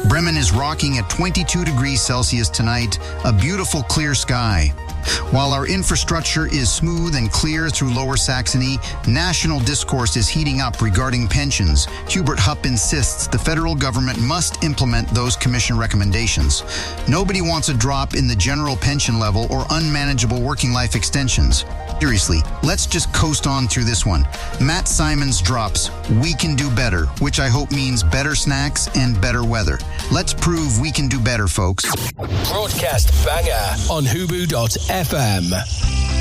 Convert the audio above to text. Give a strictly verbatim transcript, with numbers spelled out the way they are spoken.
Bremen is rocking at twenty-two degrees Celsius tonight, a beautiful clear sky. While our infrastructure is smooth and clear through Lower Saxony, national discourse is heating up regarding pensions. Hubert Hupp insists the federal government must implement those commission recommendations. Nobody wants a drop in the general pension level or unmanageable working life extensions. Seriously, let's just coast on through this one. Matt Simons drops, "We can do better," which I hope means better snacks and better weather. Let's prove we can do better, folks. Broadcast banger on Hubu dot F M.